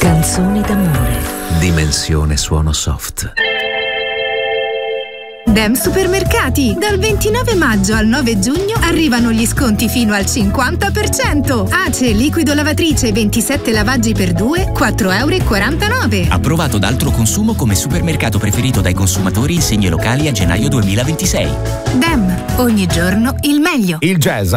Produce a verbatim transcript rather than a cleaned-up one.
Canzoni d'amore. Dimensione suono soft. Dem Supermercati. Dal ventinove maggio al nove giugno arrivano gli sconti fino al cinquanta per cento. Ace liquido lavatrice ventisette lavaggi per due, quattro virgola quarantanove euro. Approvato da Altro Consumo come supermercato preferito dai consumatori in segni locali a gennaio duemilaventisei. Dem, ogni giorno il meglio. Il jazz